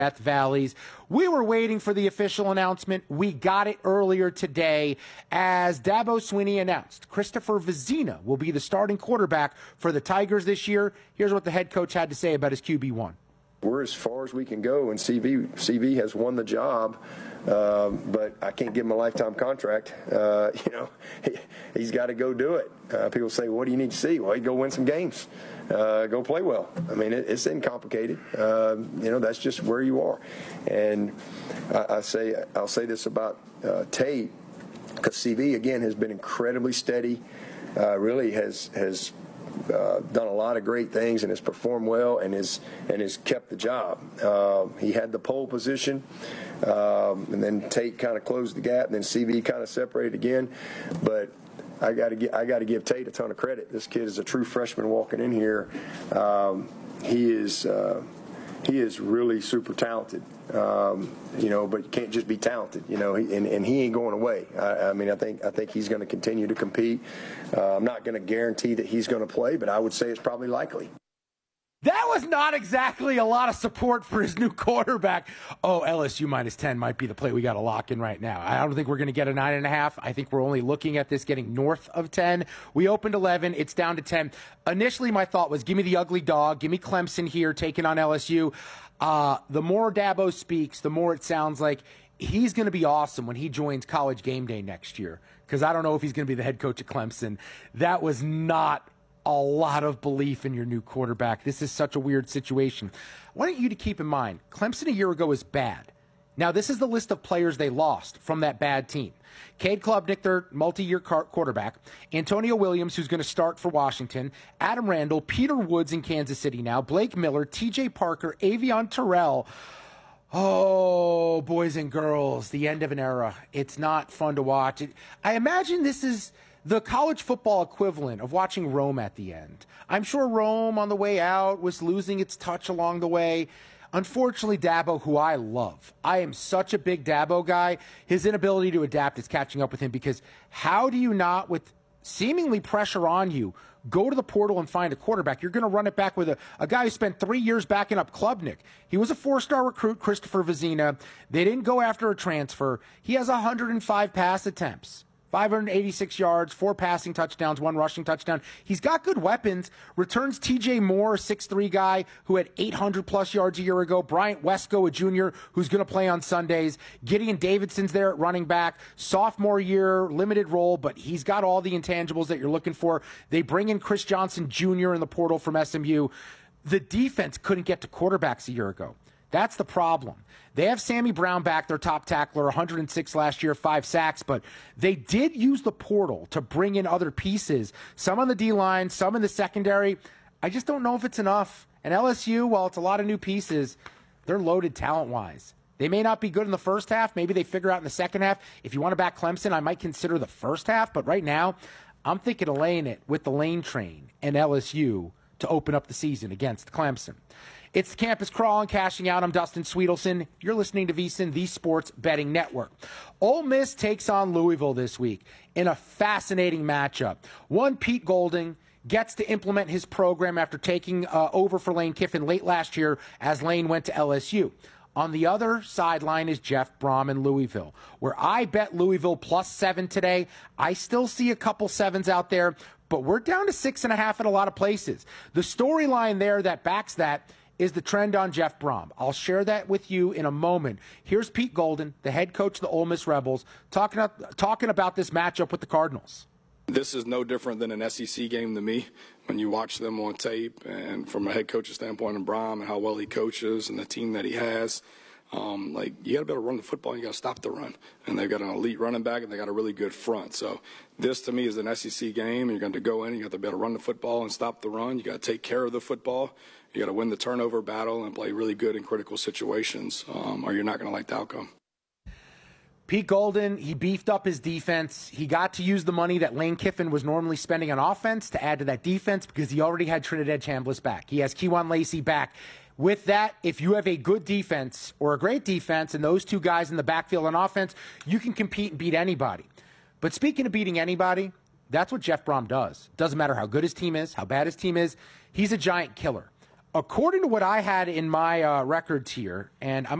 Death Valleys. We were waiting for the official announcement. We got it earlier today as Dabo Swinney announced Christopher Vezina will be the starting quarterback for the Tigers this year. Here's what the head coach had to say about his QB1. We're as far as we can go, and CV has won the job, but I can't give him a lifetime contract. He's got to go do it. People say, what do you need to see? Well, you go win some games. Go play well. I mean, it's incomplicated. That's just where you are. And I'll say this about Tate, because CV, again, has been incredibly steady, really has done a lot of great things and has performed well and has kept the job. He had the pole position, and then Tate kind of closed the gap, and then CV kind of separated again. But I got to give Tate a ton of credit. This kid is a true freshman walking in here. He is really super talented, but you can't just be talented, and he ain't going away. I think he's going to continue to compete. I'm not going to guarantee that he's going to play, but I would say it's probably likely. That was not exactly a lot of support for his new quarterback. Oh, LSU -10 might be the play we got to lock in right now. I don't think we're going to get a 9.5. I think we're only looking at this getting north of 10. We opened 11. It's down to 10. Initially, my thought was, give me the ugly dog. Give me Clemson here taking on LSU. The more Dabo speaks, the more it sounds like he's going to be awesome when he joins College Game Day next year, because I don't know if he's going to be the head coach at Clemson. That was not a lot of belief in your new quarterback. This is such a weird situation. I want you to keep in mind, Clemson a year ago was bad. Now, this is the list of players they lost from that bad team. Cade Klubnik, their multi-year quarterback. Antonio Williams, who's going to start for Washington. Adam Randall. Peter Woods in Kansas City now. Blake Miller. T.J. Parker. Avion Terrell. Oh, boys and girls, the end of an era. It's not fun to watch. I imagine this is the college football equivalent of watching Rome at the end. I'm sure Rome on the way out was losing its touch along the way. Unfortunately, Dabo, who I love, I am such a big Dabo guy, his inability to adapt is catching up with him, because how do you not, with seemingly pressure on you, go to the portal and find a quarterback? You're going to run it back with a guy who spent 3 years backing up Klubnik. He was a 4-star recruit, Christopher Vezina. They didn't go after a transfer. He has 105 pass attempts. 586 yards, 4 passing touchdowns, 1 rushing touchdown. He's got good weapons. Returns T.J. Moore, a 6'3 guy who had 800-plus yards a year ago. Bryant Wesco, a junior who's going to play on Sundays. Gideon Davidson's there at running back. Sophomore year, limited role, but he's got all the intangibles that you're looking for. They bring in Chris Johnson Jr. in the portal from SMU. The defense couldn't get to quarterbacks a year ago. That's the problem. They have Sammy Brown back, their top tackler, 106 last year, 5 sacks, but they did use the portal to bring in other pieces, some on the D-line, some in the secondary. I just don't know if it's enough. And LSU, while it's a lot of new pieces, they're loaded talent-wise. They may not be good in the first half. Maybe they figure out in the second half. If you want to back Clemson, I might consider the first half, but right now, I'm thinking of laying it with the Lane Train and LSU to open up the season against Clemson. It's the Campus Crawl and Cashing Out. I'm Dustin Sweetelson. You're listening to VSiN, the Sports Betting Network. Ole Miss takes on Louisville this week in a fascinating matchup. One, Pete Golding gets to implement his program after taking over for Lane Kiffin late last year as Lane went to LSU. On the other sideline is Jeff Brom in Louisville, where I bet Louisville +7 today. I still see a couple 7s out there, but we're down to 6.5 at a lot of places. The storyline there that backs that is the trend on Jeff Brom. I'll share that with you in a moment. Here's Pete Golden, the head coach of the Ole Miss Rebels, talking about this matchup with the Cardinals. This is no different than an SEC game to me. When you watch them on tape, and from a head coach's standpoint, and Brom and how well he coaches and the team that he has, you got to be able to run the football, and you got to stop the run. And they've got an elite running back, and they got a really good front. So this, to me, is an SEC game. You're going to go in, you got to be able to run the football and stop the run. You got to take care of the football. You got to win the turnover battle and play really good in critical situations, or you're not going to like the outcome. Pete Golden, he beefed up his defense. He got to use the money that Lane Kiffin was normally spending on offense to add to that defense because he already had Trinidad Chambliss back. He has Kewan Lacey back. With that, if you have a good defense or a great defense and those two guys in the backfield on offense, you can compete and beat anybody. But speaking of beating anybody, that's what Jeff Brom does. Doesn't matter how good his team is, how bad his team is. He's a giant killer. according to what I had in my records here, and I'm